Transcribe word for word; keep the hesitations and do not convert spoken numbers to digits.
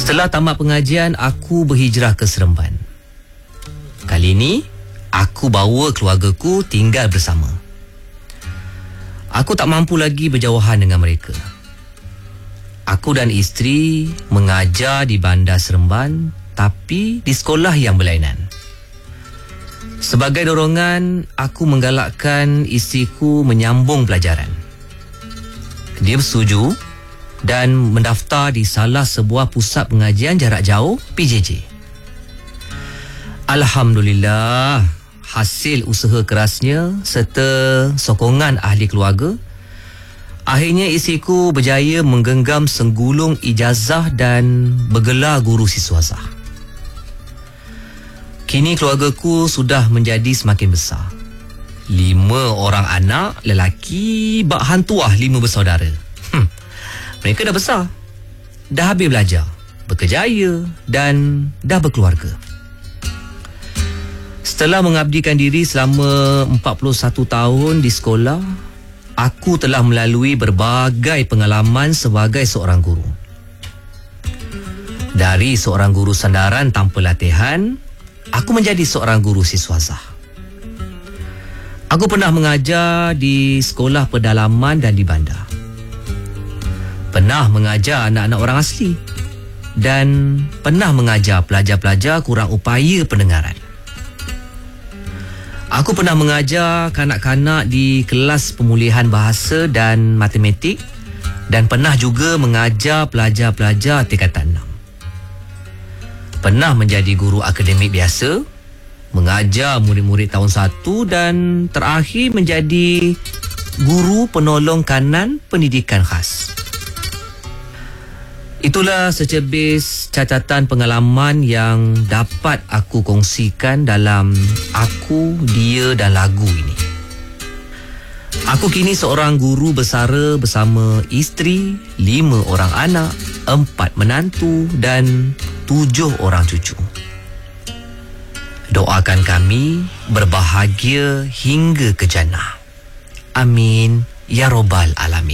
Setelah tamat pengajian, aku berhijrah ke Seremban. Kali ini, aku bawa keluargaku tinggal bersama. Aku tak mampu lagi berjauhan dengan mereka. Aku dan isteri mengajar di Bandar Seremban, tapi di sekolah yang berlainan. Sebagai dorongan, aku menggalakkan isteriku menyambung pelajaran. Dia bersetuju dan mendaftar di salah sebuah pusat pengajian jarak jauh, P J J. Alhamdulillah, hasil usaha kerasnya serta sokongan ahli keluarga, akhirnya isteriku berjaya menggenggam senggulung ijazah dan bergelar guru siswazah. Kini keluargaku sudah menjadi semakin besar. Lima orang anak lelaki, bak hantuah lima bersaudara. Hmm. Mereka dah besar, dah habis belajar, berkejaya dan dah berkeluarga. Setelah mengabdikan diri selama empat puluh satu tahun di sekolah, aku telah melalui berbagai pengalaman sebagai seorang guru. Dari seorang guru sandaran tanpa latihan, aku menjadi seorang guru siswazah. Aku pernah mengajar di sekolah pedalaman dan di bandar. Pernah mengajar anak-anak orang asli dan pernah mengajar pelajar-pelajar kurang upaya pendengaran. Aku pernah mengajar kanak-kanak di kelas pemulihan bahasa dan matematik dan pernah juga mengajar pelajar-pelajar tingkatan enam. Pernah menjadi guru akademik biasa, mengajar murid-murid tahun satu dan terakhir menjadi guru penolong kanan pendidikan khas. Itulah secebis catatan pengalaman yang dapat aku kongsikan dalam Aku, Dia dan Lagu ini. Aku kini seorang guru bersara bersama isteri, lima orang anak, empat menantu dan tujuh orang cucu. Doakan kami berbahagia hingga ke jannah. Amin ya Rabbal Alamin.